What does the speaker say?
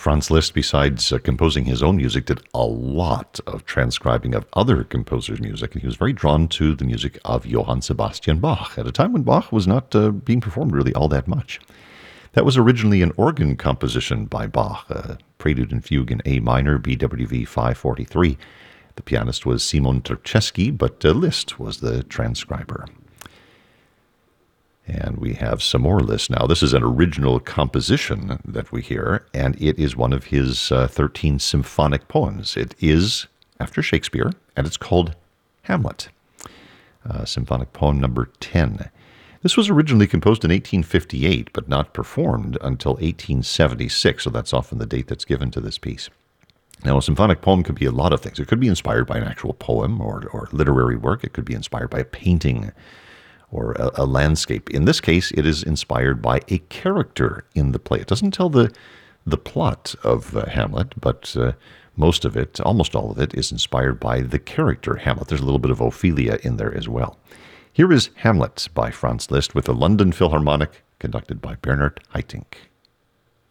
Franz Liszt, besides composing his own music, did a lot of transcribing of other composers' music, and he was very drawn to the music of Johann Sebastian Bach at a time when Bach was not being performed really all that much. That was originally an organ composition by Bach, a prelude and fugue in A minor, BWV 543. The pianist was Simon Terceschi, but Liszt was the transcriber. And we have some more Liszt now. This is an original composition that we hear, and it is one of his 13 symphonic poems. It is after Shakespeare, and it's called Hamlet, symphonic poem number 10. This was originally composed in 1858, but not performed until 1876, so that's often the date that's given to this piece. Now, a symphonic poem could be a lot of things. It could be inspired by an actual poem or literary work. It could be inspired by a painting or a landscape. In this case, it is inspired by a character in the play. It doesn't tell the plot of Hamlet, but most of it, almost all of it, is inspired by the character Hamlet. There's a little bit of Ophelia in there as well. Here is Hamlet by Franz Liszt with the London Philharmonic, conducted by Bernard Haitink.